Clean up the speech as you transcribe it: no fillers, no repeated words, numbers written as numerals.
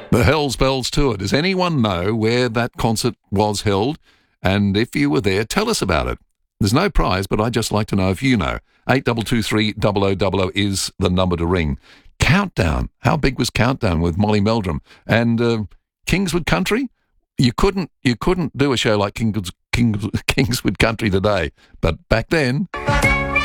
The Hells Bells Tour. Does anyone know where that concert was held? And if you were there, tell us about it. There's no prize, but I'd just like to know if you know. 8223 0000 is the number to ring. Countdown. How big was Countdown with Molly Meldrum? And Kingswood Country? You couldn't do a show like Kingswood Country today. But back then...